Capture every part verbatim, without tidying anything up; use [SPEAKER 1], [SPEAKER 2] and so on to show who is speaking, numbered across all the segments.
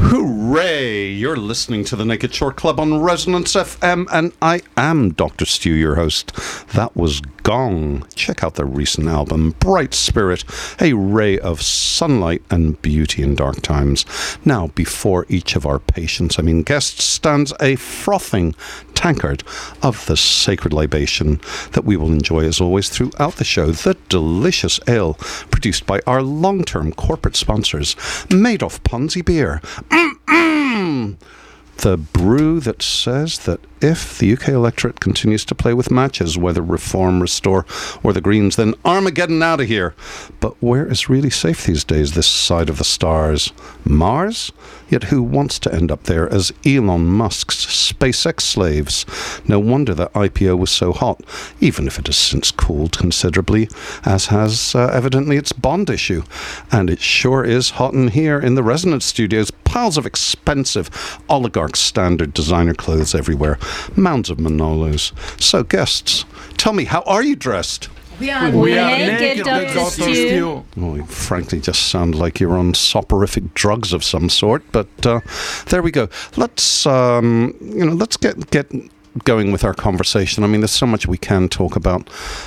[SPEAKER 1] Hooray! You're listening to the Naked Short Club on Resonance F M, and I am Doctor Stu, your host. That was Gong. Check out their recent album, Bright Spirit, a ray of sunlight and beauty in dark times. Now, before each of our patients, I mean guests, stands a frothing tankard of the sacred libation that we will enjoy, as always, throughout the show. The delicious ale produced by our long-term corporate sponsors, Madoff Ponzi Beer. Mm-mm. The brew that says that if the U K electorate continues to play with matches, whether Reform, Restore, or the Greens, then Armageddon out of here. But where is really safe these days, this side of the stars? Mars? Yet who wants to end up there as Elon Musk's SpaceX slaves? No wonder that I P O was so hot, even if it has since cooled considerably, as has uh, evidently its bond issue. And it sure is hot in here in the Resonance Studios. Piles of expensive oligarch standard designer clothes everywhere. Mounds of Manolos. So guests, tell me, how are you dressed?
[SPEAKER 2] We are,
[SPEAKER 3] we
[SPEAKER 2] naked,
[SPEAKER 3] are naked,
[SPEAKER 2] Doctor
[SPEAKER 3] Doctor
[SPEAKER 2] Stu.
[SPEAKER 3] Stu.
[SPEAKER 1] Well, you frankly just sound like you're on soporific drugs of some sort, but uh, there we go. Let's, um, you know, let's get get going with our conversation. I mean, there's so much we can talk about,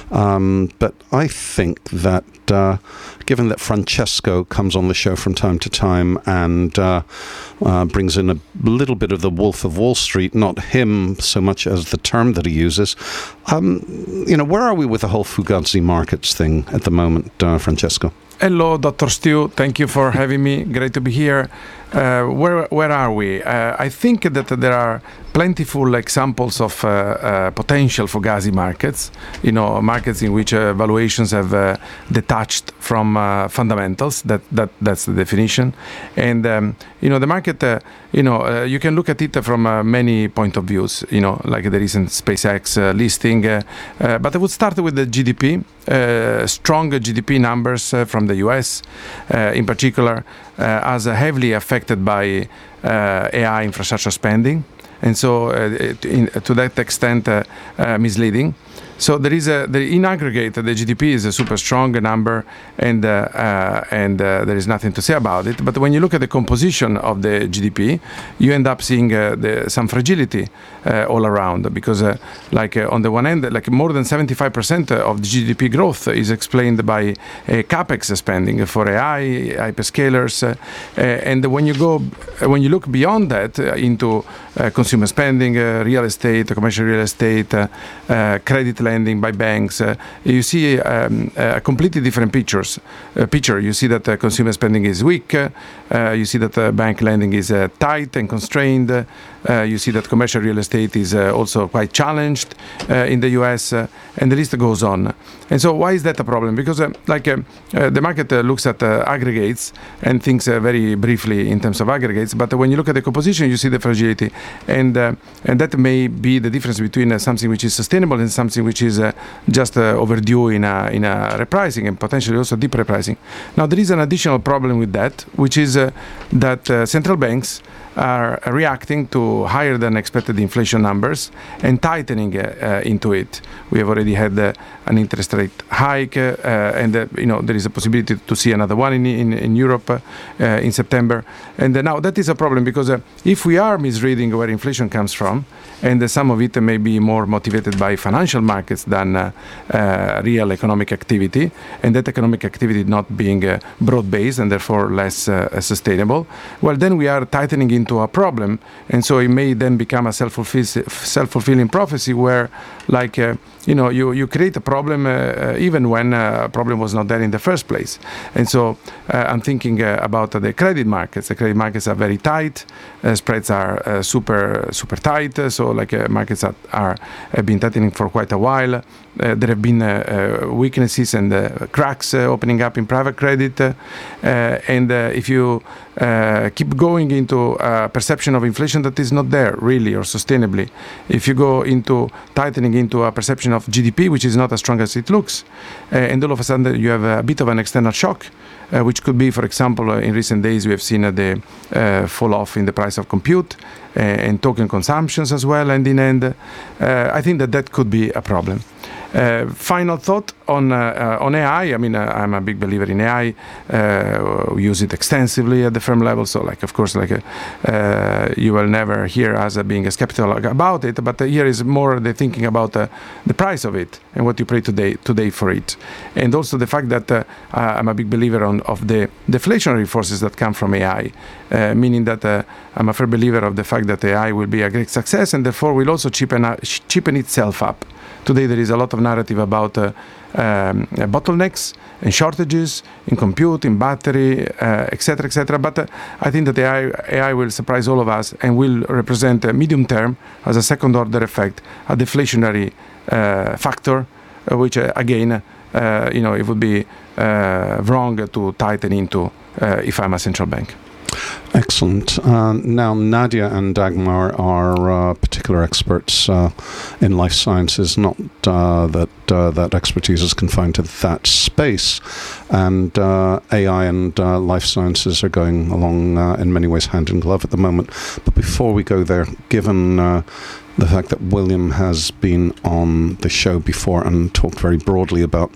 [SPEAKER 1] um, but I think that uh, given that Francesco comes on the show from time to time and uh, uh, brings in a little bit of the Wolf of Wall Street, not him so much as the term that he uses, um, you know, where are we with the whole Fugazi markets thing at the moment, uh, Francesco?
[SPEAKER 3] Hello, Doctor Stu. Thank you for having me. Great to be here. Uh, where where are we? Uh, I think that there are plentiful examples of uh, uh, potential Fugazi markets. You know, markets in which uh, valuations have uh, detached from uh, fundamentals. That that that's the definition. And um, you know, the market. Uh, you know, uh, you can look at it from uh, many point of views. You know, like the recent SpaceX uh, listing. Uh, uh, but I would start with the G D P. Uh, strong G D P numbers uh, from the U S, uh, in particular, uh, as uh, heavily affected by uh, A I infrastructure spending, and so uh, it, in, to that extent uh, uh, misleading. So there is a, the, in aggregate, the G D P is a super strong number, and uh, uh, and uh, there is nothing to say about it. But when you look at the composition of the G D P, you end up seeing uh, the, some fragility uh, all around, because uh, like uh, on the one end, like more than seventy-five percent of the G D P growth is explained by uh, capex spending for A I, hyperscalers, uh, uh, and when you go, when you look beyond that uh, into uh, consumer spending, uh, real estate, commercial real estate, uh, uh, credit lending by banks, uh, you see um, a completely different pictures. Uh, picture. You see that uh, consumer spending is weak. Uh, you see that uh, bank lending is uh, tight and constrained. Uh, you see that commercial real estate is uh, also quite challenged uh, in the U S, uh, and the list goes on. And so, why is that a problem? Because, uh, like, uh, uh, the market uh, looks at uh, aggregates and thinks uh, very briefly in terms of aggregates. But when you look at the composition, you see the fragility, and uh, and that may be the difference between uh, something which is sustainable and something which is uh, just uh, overdue in a in a repricing, and potentially also deep repricing. Now, there is an additional problem with that, which is uh, that uh, central banks are reacting to higher than expected inflation numbers and tightening uh, uh, into it. We have already had uh, an interest rate hike, uh, and uh, you know there is a possibility to see another one in in, in Europe uh, uh, in September. And uh, now that is a problem, because uh, if we are misreading where inflation comes from, and uh, some of it may be more motivated by financial markets than uh, uh, real economic activity, and that economic activity not being uh, broad-based and therefore less uh, sustainable, well, then we are tightening into a problem, and so it may then become a self-fulfill, self-fulfilling prophecy where, like, uh, you know, you, you create a problem uh, uh, even when uh, a problem was not there in the first place. And so uh, I'm thinking uh, about uh, the credit markets. The credit markets are very tight. Uh, spreads are uh, super super tight. Uh, so like uh, markets are, are have been tightening for quite a while. Uh, there have been uh, uh, weaknesses and uh, cracks uh, opening up in private credit. Uh, uh, and uh, if you uh, keep going into a perception of inflation that is not there really or sustainably, if you go into tightening into a perception of G D P which is not as strong as it looks, uh, and all of a sudden you have a bit of an external shock, uh, which could be, for example, uh, in recent days we have seen uh, the uh, fall off in the price of compute uh, and token consumptions as well, and in end, uh, I think that that could be a problem. Uh, final thought on uh, uh, on A I. I mean, uh, I'm a big believer in A I. Uh, we use it extensively at the firm level. So, like, of course, like uh, uh, you will never hear us uh, being skeptical about it. But uh, here is more the thinking about uh, the price of it and what you pay today today for it, and also the fact that uh, I'm a big believer on of the deflationary forces that come from A I, uh, meaning that uh, I'm a firm believer of the fact that A I will be a great success and therefore will also cheapen uh, cheapen itself up. Today there is a lot of narrative about uh, um, bottlenecks and shortages in compute, in battery, uh, et cetera, et cetera. But uh, I think that A I, A I will surprise all of us and will represent a medium term as a second order effect, a deflationary uh, factor, uh, which uh, again, uh, you know, it would be uh, wrong to tighten into uh, if I'm a central bank.
[SPEAKER 1] Excellent. Uh, now, Nadia and Dagmar are uh, particular experts uh, in life sciences, not uh, that uh, that expertise is confined to that space. And uh, A I and uh, life sciences are going along uh, in many ways hand in glove at the moment. But before we go there, given uh, the fact that William has been on the show before and talked very broadly about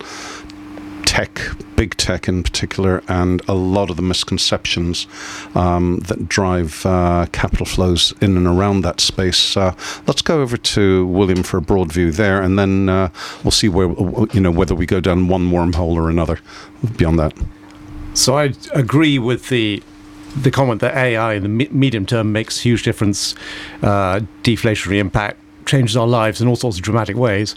[SPEAKER 1] tech, big tech in particular, and a lot of the misconceptions um, that drive uh, capital flows in and around that space. Uh, let's go over to William for a broad view there, and then uh, we'll see where you know whether we go down one wormhole or another. Beyond that,
[SPEAKER 2] so I agree with the the comment that A I in the me- medium term makes a huge difference, uh, deflationary impact, changes our lives in all sorts of dramatic ways.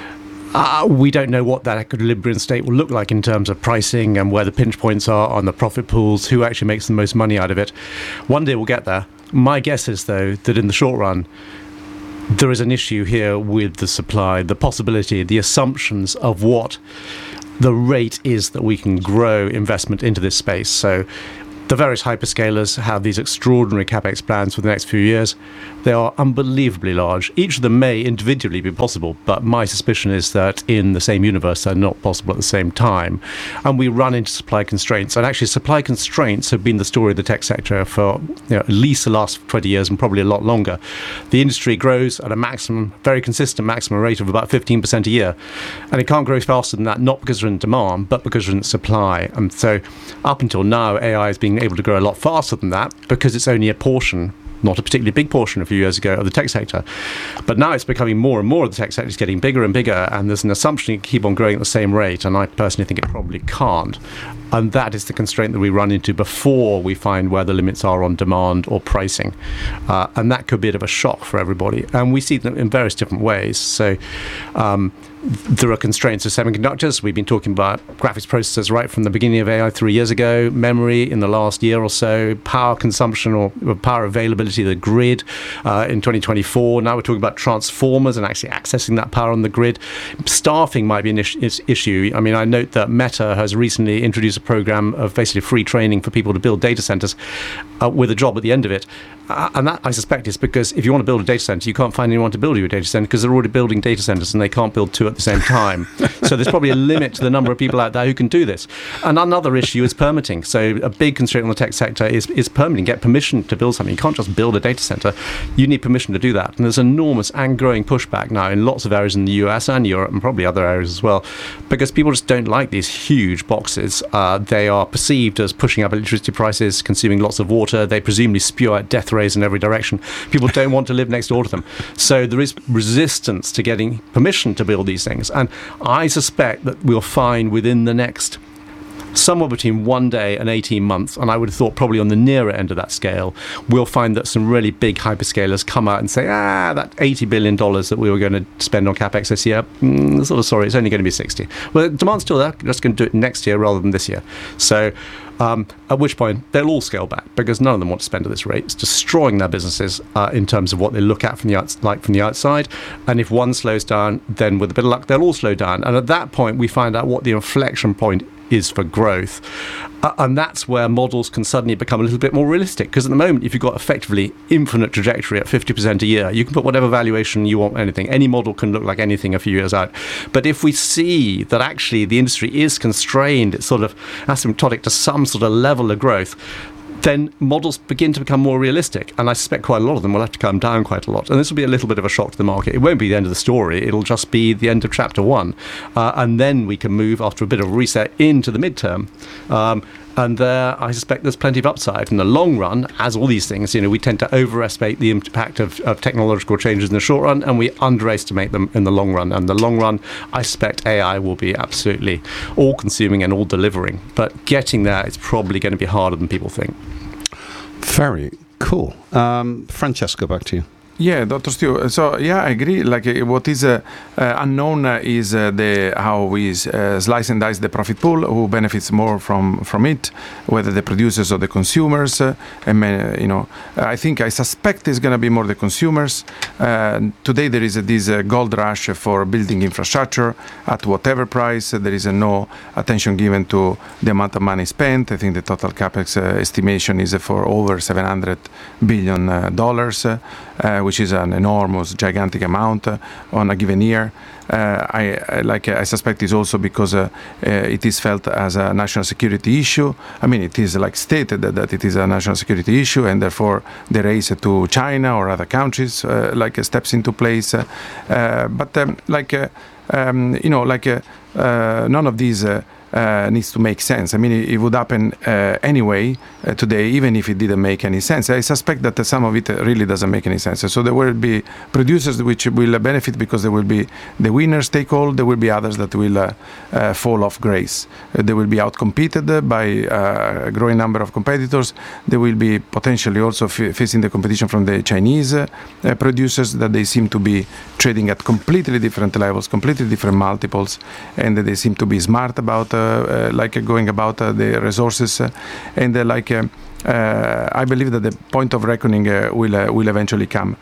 [SPEAKER 2] Uh, we don't know what that equilibrium state will look like in terms of pricing and where the pinch points are on the profit pools, who actually makes the most money out of it. One day we'll get there. My guess is, though, that in the short run, there is an issue here with the supply, the possibility, the assumptions of what the rate is that we can grow investment into this space. So the various hyperscalers have these extraordinary capex plans for the next few years. They are unbelievably large. Each of them may individually be possible, but my suspicion is that in the same universe they're not possible at the same time. And we run into supply constraints. And actually supply constraints have been the story of the tech sector for you know, at least the last twenty years and probably a lot longer. The industry grows at a maximum, very consistent maximum rate of about fifteen percent a year. And it can't grow faster than that, not because there's in demand, but because there's in supply. And so up until now, A I has been able to grow a lot faster than that because it's only a portion, not a particularly big portion a few years ago, of the tech sector. But now it's becoming more and more of the tech sector is getting bigger and bigger, and there's an assumption it can keep on growing at the same rate, and I personally think it probably can't. And that is the constraint that we run into before we find where the limits are on demand or pricing. Uh, and that could be a bit of a shock for everybody. And we see them in various different ways. So um, there are constraints of semiconductors. We've been talking about graphics processors right from the beginning of A I three years ago, memory in the last year or so, power consumption or power availability of the grid uh, in twenty twenty-four. Now we're talking about transformers and actually accessing that power on the grid. Staffing might be an is- issue. I mean, I note that Meta has recently introduced a program of basically free training for people to build data centers uh, with a job at the end of it. Uh, and that, I suspect, is because if you want to build a data center, you can't find anyone to build you a data center because they're already building data centers and they can't build two at the same time. So there's probably a limit to the number of people out there who can do this. And another issue is permitting. So a big constraint on the tech sector is, is permitting. Get permission to build something. You can't just build a data center. You need permission to do that. And there's enormous and growing pushback now in lots of areas in the U S and Europe and probably other areas as well, because people just don't like these huge boxes. Uh, they are perceived as pushing up electricity prices, consuming lots of water. They presumably spew out death rays in every direction. People don't want to live next door to them. So there is resistance to getting permission to build these things. And I suspect that we'll find within the next somewhere between one day and eighteen months, and I would have thought probably on the nearer end of that scale, we'll find that some really big hyperscalers come out and say, ah, that eighty billion dollars that we were going to spend on CapEx this year, mm, sort of sorry, it's only going to be sixty. Well, demand's still there, just going to do it next year rather than this year. So um, at which point they'll all scale back because none of them want to spend at this rate. It's destroying their businesses uh, in terms of what they look at from the outs- like from the outside. And if one slows down, then with a bit of luck, they'll all slow down. And at that point, we find out what the inflection point is for growth. Uh, and that's where models can suddenly become a little bit more realistic. Because at the moment, if you've got effectively infinite trajectory at fifty percent a year, you can put whatever valuation you want, anything. Any model can look like anything a few years out. But if we see that actually the industry is constrained, it's sort of asymptotic to some sort of level of growth, then models begin to become more realistic. And I suspect quite a lot of them will have to come down quite a lot. And this will be a little bit of a shock to the market. It won't be the end of the story. It'll just be the end of chapter one. Uh, and then we can move, after a bit of a reset, into the midterm. Um, And there, I suspect there's plenty of upside. In the long run, as all these things, you know, we tend to overestimate the impact of, of technological changes in the short run, and we underestimate them in the long run. And the long run, I suspect A I will be absolutely all-consuming and all-delivering. But getting there is probably going to be harder than people think.
[SPEAKER 1] Very cool. Um, Francesco, back to you.
[SPEAKER 3] Yeah, Doctor Stu. So yeah, I agree. Like uh, what is uh, uh, unknown uh, is uh, the how we uh, slice and dice the profit pool. Who benefits more from from it? Whether the producers or the consumers. Uh, and uh, you know, I think I suspect it's going to be more the consumers. Uh, today there is uh, this uh, gold rush for building infrastructure at whatever price. Uh, there is uh, no attention given to the amount of money spent. I think the total capex uh, estimation is uh, for over seven hundred billion uh, dollars. Uh, uh, which is an enormous, gigantic amount uh, on a given year. Uh, I, I like. I suspect it's also because uh, uh, it is felt as a national security issue. I mean, it is like stated that, that it is a national security issue, and therefore the race to China or other countries uh, like uh, steps into place. Uh, uh, but um, like uh, um, you know, like uh, uh, none of these. Uh, Uh, needs to make sense. I mean, it, it would happen uh, anyway uh, today, even if it didn't make any sense. I suspect that uh, some of it really doesn't make any sense. So there will be producers which will benefit because there will be the winners take all. There will be others that will uh, uh, fall off grace. Uh, they will be outcompeted by uh, a growing number of competitors. They will be potentially also f- facing the competition from the Chinese uh, uh, producers that they seem to be trading at completely different levels, completely different multiples, and they seem to be smart about uh, Uh, like uh, going about uh, the resources, uh, and uh, like uh, uh, I believe that the point of reckoning uh, will uh, will eventually come.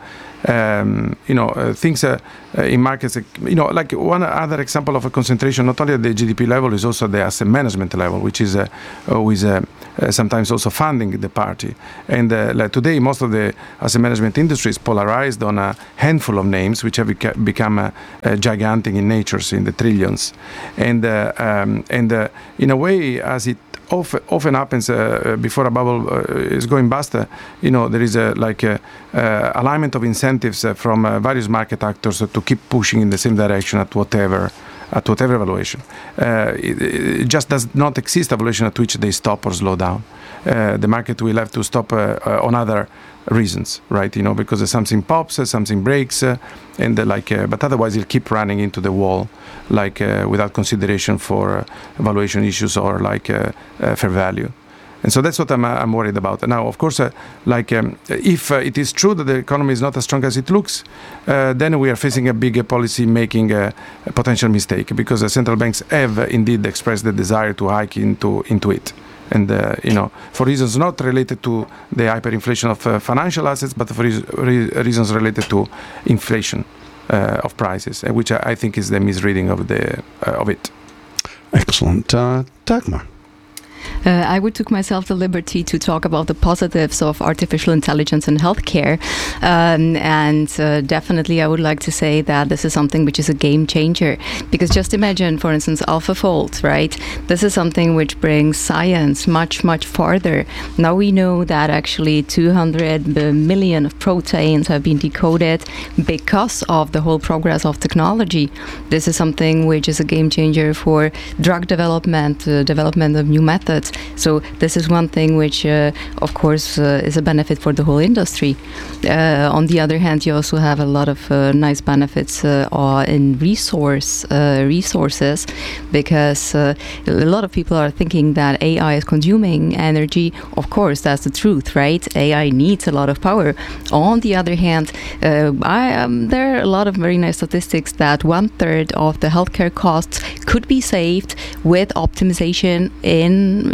[SPEAKER 3] Um, you know, uh, things uh, uh, in markets, uh, you know, like one other example of a concentration, not only at the G D P level, is also the asset management level, which is uh, always uh, uh, sometimes also funding the party. And uh, like today, most of the asset management industry is polarized on a handful of names, which have beca- become uh, uh, gigantic in nature, in the trillions. And uh, um, and uh, in a way, as it Often, often happens uh, before a bubble uh, is going bust, uh, you know, there is a like a, uh, alignment of incentives uh, from uh, various market actors uh, to keep pushing in the same direction at whatever at whatever valuation. Uh, it, it just does not exist a valuation at which they stop or slow down. Uh, the market will have to stop uh, uh, on other reasons, right? You know, because something pops, uh, something breaks, uh, and uh, like, uh, but otherwise you'll keep running into the wall, like uh, without consideration for uh, valuation issues or like uh, uh, fair value. And so that's what I'm, uh, I'm worried about. Now, of course, uh, like um, if uh, it is true that the economy is not as strong as it looks, uh, then we are facing a big uh, policy making uh, a potential mistake, because uh, central banks have uh, indeed expressed the desire to hike into into it. And, uh, you know, for reasons not related to the hyperinflation of uh, financial assets, but for re- re- reasons related to inflation uh, of prices, uh, which I, I think is the misreading of the uh, of it.
[SPEAKER 1] Excellent. Uh, Dagmar.
[SPEAKER 4] Uh, I would took myself the liberty to talk about the positives of artificial intelligence in healthcare, um, and uh, definitely I would like to say that this is something which is a game changer, because just imagine, for instance, AlphaFold, right? This is something which brings science much, much farther. Now we know that actually two hundred million of proteins have been decoded because of the whole progress of technology. This is something which is a game changer for drug development, uh, development of new methods. So this is one thing which, uh, of course, uh, is a benefit for the whole industry. Uh, on the other hand, you also have a lot of uh, nice benefits uh, in resource uh, resources, because uh, a lot of people are thinking that A I is consuming energy. Of course, that's the truth, right? A I needs a lot of power. On the other hand, uh, I, um, there are a lot of very nice statistics that one third of the healthcare costs could be saved with optimization in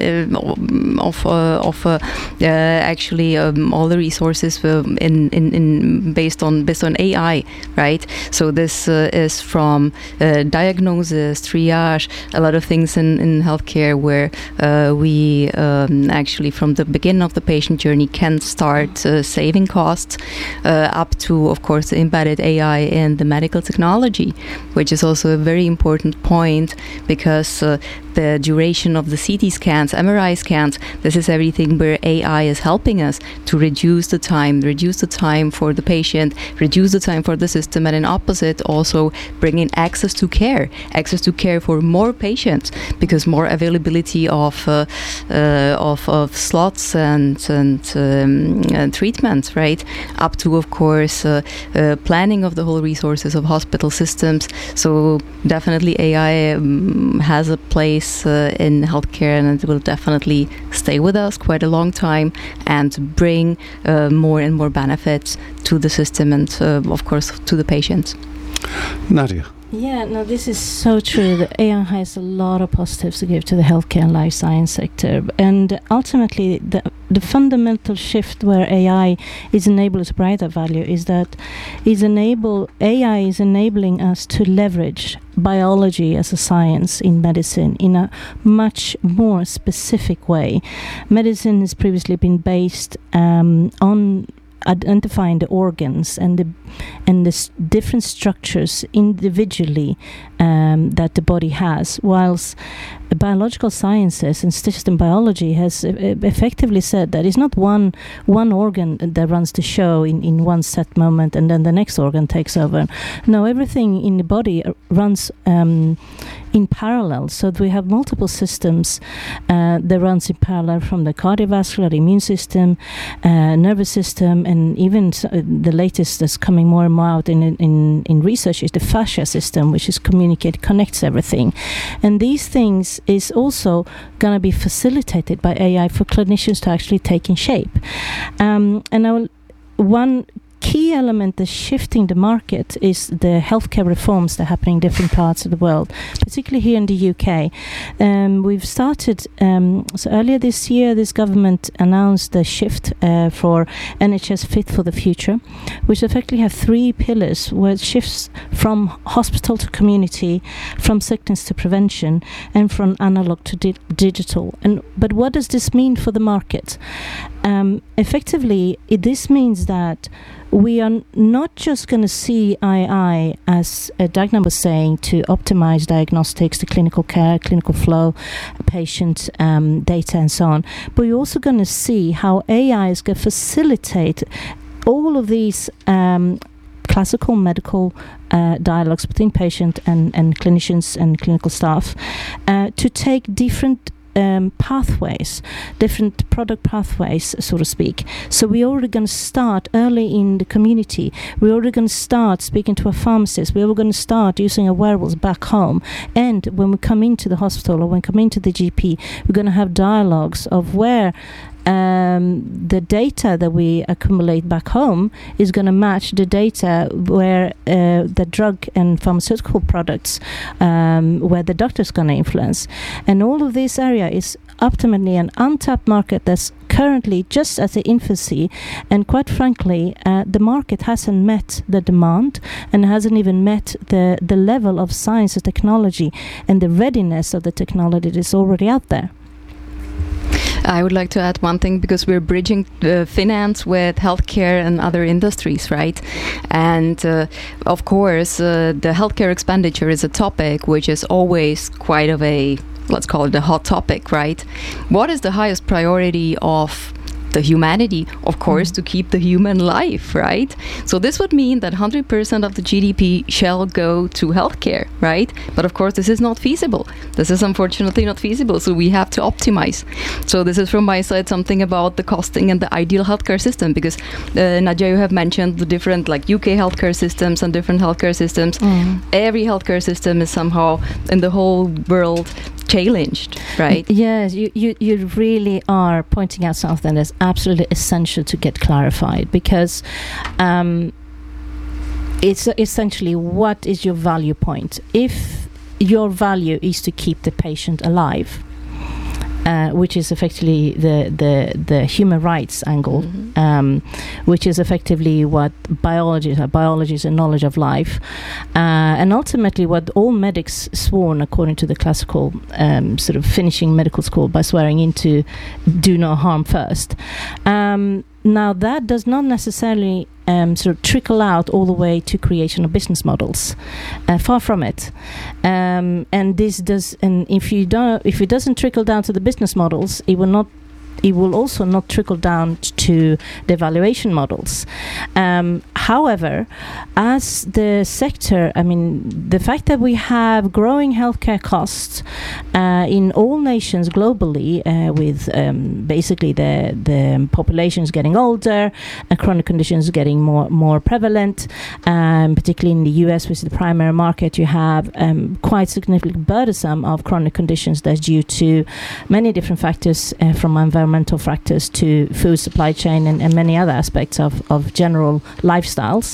[SPEAKER 4] Uh, of uh, of uh, uh, actually um, all the resources uh, in, in in based on based on A I, right? So this uh, is from uh, diagnosis, triage, a lot of things in, in healthcare where uh, we um, actually from the beginning of the patient journey can start uh, saving costs, uh, up to, of course, the embedded A I in the medical technology, which is also a very important point, because uh, the duration of the C T scan scans, M R I scans. This is everything where A I is helping us to reduce the time, reduce the time for the patient, reduce the time for the system, and in opposite also bringing access to care, access to care for more patients, because more availability of uh, uh, of, of slots and and, um, and treatments, right? Up to, of course, uh, uh, planning of the whole resources of hospital systems. So definitely A I um, has a place uh, in healthcare, and it will definitely stay with us quite a long time and bring uh, more and more benefits to the system and, uh, of course, to the patients.
[SPEAKER 1] Nadia.
[SPEAKER 5] Yeah, no, this is so true. The A I has a lot of positives to give to the healthcare and life science sector. And ultimately, the the fundamental shift where A I is enabled to provide that value is that is enable A I is enabling us to leverage biology as a science in medicine in a much more specific way. Medicine has previously been based um, on identifying the organs and the and the s- different structures individually um, that the body has, whilst biological sciences and system biology has uh, effectively said that it's not one one organ that runs the show in, in one set moment and then the next organ takes over. No, everything in the body runs um, in parallel, so that we have multiple systems uh, that runs in parallel, from the cardiovascular, the immune system, uh, nervous system, and even uh, the latest that's coming more and more out in, in in research is the fascia system, which is communicate connects everything. And these things is also going to be facilitated by A I for clinicians to actually take in shape. Um, and I will, one key element that's shifting the market is the healthcare reforms that are happening in different parts of the world, particularly here in the U K. Um, we've started, um, so earlier this year, this government announced the shift uh, for N H S Fit for the Future, which effectively have three pillars, where it shifts from hospital to community, from sickness to prevention, and from analog to di- digital. And but what does this mean for the market? Um, effectively, it, this means that we are not just going to see A I, as uh, Dagmar was saying, to optimize diagnostics, the clinical care, clinical flow, patient um, data, and so on, but we're also going to see how A I is going to facilitate all of these um, classical medical uh, dialogues between patient and, and clinicians and clinical staff uh, to take different Um, pathways, different product pathways, so to speak. So we're already going to start early in the community. We're already going to start speaking to a pharmacist. We're going to start using our wearables back home. And when we come into the hospital or when we come into the G P, we're going to have dialogues of where Um, the data that we accumulate back home is going to match the data where uh, the drug and pharmaceutical products, um, where the doctor's going to influence. And all of this area is ultimately an untapped market that's currently just at the infancy, and quite frankly, uh, the market hasn't met the demand and hasn't even met the, the level of science and technology and the readiness of the technology that is already out there.
[SPEAKER 4] I would like to add one thing, because we're bridging uh, finance with healthcare and other industries, right? And uh, of course, uh, the healthcare expenditure is a topic which is always quite of a, let's call it a hot topic, right? What is the highest priority of the humanity? Of course, mm. to keep the human life, right? So this would mean that one hundred percent of the G D P shall go to healthcare, right? But of course, this is not feasible. This is unfortunately not feasible, so we have to optimize. So this is from my side something about the costing and the ideal healthcare system, because uh, Nadia, you have mentioned the different, like U K healthcare systems and different healthcare systems. Mm. Every healthcare system is somehow in the whole world challenged, right?
[SPEAKER 5] Yes, you, you, you really are pointing out something that's absolutely essential to get clarified, because um, it's essentially, what is your value point? If your value is to keep the patient alive, Uh, which is effectively the, the, the human rights angle, mm-hmm. um, which is effectively what biology is. Biology is a knowledge of life. Uh, and ultimately what all medics sworn, according to the classical um, sort of finishing medical school, by swearing into do no harm first. Um, now that does not necessarily um, sort of trickle out all the way to creation of business models. Uh, far from it. Um, and this does, and if you don't, if it doesn't trickle down to the business models, it will not. It will also not trickle down to the evaluation models. Um, however, as the sector, I mean, the fact that we have growing healthcare costs uh, in all nations globally, uh, with um, basically the the populations getting older, uh, chronic conditions getting more more prevalent, um, particularly in the U S, which is the primary market, you have um, quite significant burdensome of chronic conditions that's due to many different factors, uh, from environmental environmental factors to food supply chain and, and many other aspects of, of general lifestyles.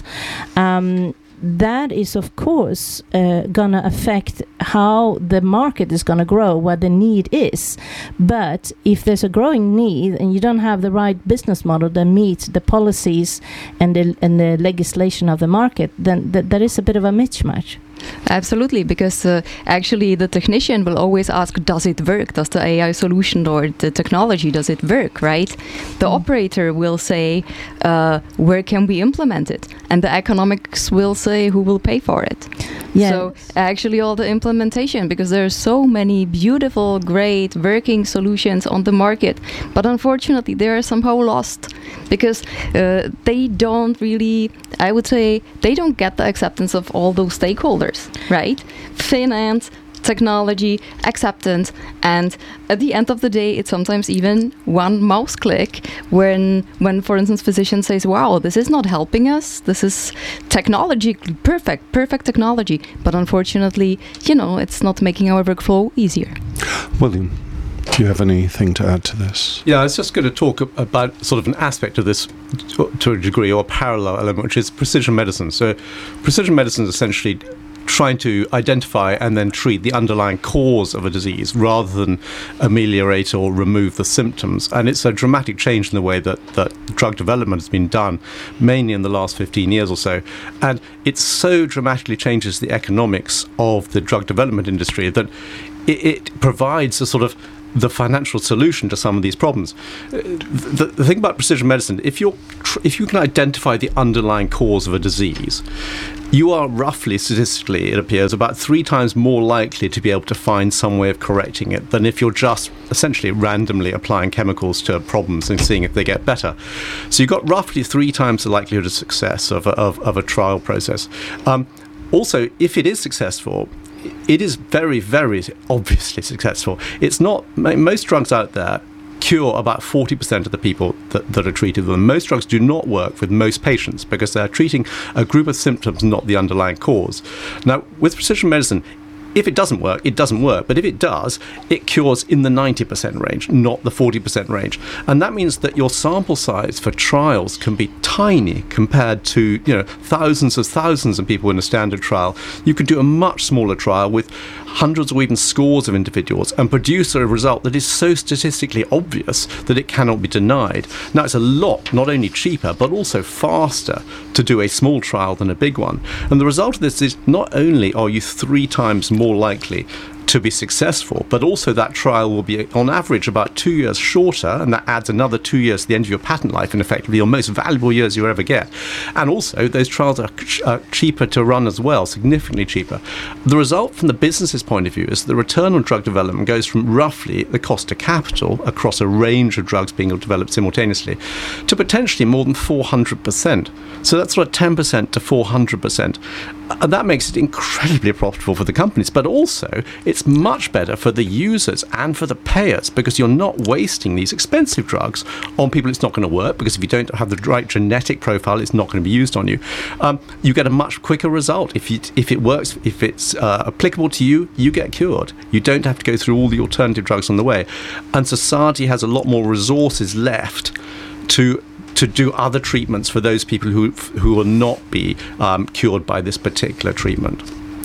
[SPEAKER 5] Um, that is, of course, uh, going to affect how the market is going to grow, what the need is. But if there's a growing need and you don't have the right business model that meets the policies and the, and the legislation of the market, then th- there is a bit of a mismatch.
[SPEAKER 4] Absolutely, because uh, actually the technician will always ask, does it work? Does the A I solution or the technology, does it work, right? The mm. operator will say, uh, where can we implement it? And the economics will say, who will pay for it?
[SPEAKER 5] Yes.
[SPEAKER 4] So actually all the implementation, because there are so many beautiful, great working solutions on the market, but unfortunately they are somehow lost because uh, they don't really, I would say, they don't get the acceptance of all those stakeholders, right? Finance, technology, acceptance, and at the end of the day, it's sometimes even one mouse click when, when for instance, physician says, wow, this is not helping us, this is technology, perfect, perfect technology, but unfortunately, you know, it's not making our workflow easier.
[SPEAKER 1] William, do you have anything to add to this?
[SPEAKER 2] Yeah, I was just going to talk about sort of an aspect of this to a degree, or a parallel element, which is precision medicine. So precision medicine is essentially trying to identify and then treat the underlying cause of a disease rather than ameliorate or remove the symptoms. And it's a dramatic change in the way that, that drug development has been done, mainly in the last fifteen years or so. And it so dramatically changes the economics of the drug development industry that it, it provides a sort of the financial solution to some of these problems. The, the thing about precision medicine, if you're tr- if you can identify the underlying cause of a disease, you are roughly, statistically, it appears, about three times more likely to be able to find some way of correcting it than if you're just essentially randomly applying chemicals to problems and seeing if they get better. So you've got roughly three times the likelihood of success of a, of, of a trial process. Um, also, if it is successful, it is very, very obviously successful. It's not, most drugs out there cure about forty percent of the people that, that are treated with them. Most drugs do not work with most patients because they're treating a group of symptoms, not the underlying cause. Now, with precision medicine, if it doesn't work, it doesn't work. But if it does, it cures in the ninety percent range, not the forty percent range. And that means that your sample size for trials can be tiny compared to, you know, thousands of thousands of people in a standard trial. You could do a much smaller trial with hundreds or even scores of individuals and produce a result that is so statistically obvious that it cannot be denied. Now, it's a lot, not only cheaper, but also faster to do a small trial than a big one. And the result of this is not only are you three times more likely to be successful, but also that trial will be on average about two years shorter, and that adds another two years to the end of your patent life, and effectively your most valuable years you ever get. And also those trials are, ch- are cheaper to run as well, significantly cheaper. The result from the business's point of view is the return on drug development goes from roughly the cost of capital across a range of drugs being developed simultaneously to potentially more than four hundred percent. So that's sort of ten percent to four hundred percent. And that makes it incredibly profitable for the companies, but also it's much better for the users and for the payers because you're not wasting these expensive drugs on people it's not going to work, because if you don't have the right genetic profile, it's not going to be used on you. Um, you get a much quicker result. If you, if it works, if it's uh, applicable to you, you get cured. You don't have to go through all the alternative drugs on the way. And society has a lot more resources left to to do other treatments for those people who who will not be um, cured by this particular treatment.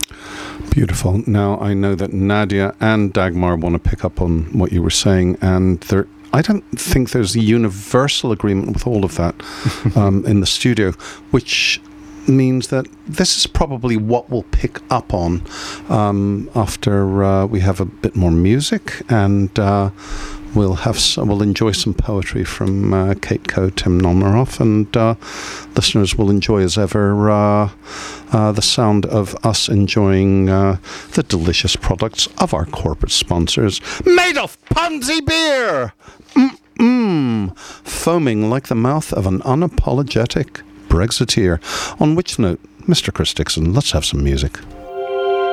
[SPEAKER 1] Beautiful. Now, I know that Nadia and Dagmar want to pick up on what you were saying, and there, I don't think there's a universal agreement with all of that um, in the studio, which means that this is probably what we'll pick up on um, after uh, we have a bit more music, and uh, we'll have some, we'll enjoy some poetry from uh, Kate Coe, Tim Nomeroff, and uh, listeners will enjoy as ever uh, uh, the sound of us enjoying uh, the delicious products of our corporate sponsors, made of Ponzi beer. Mm-mm, foaming like the mouth of an unapologetic Brexiteer. On which note, Mister Chris Dixon, let's have some music.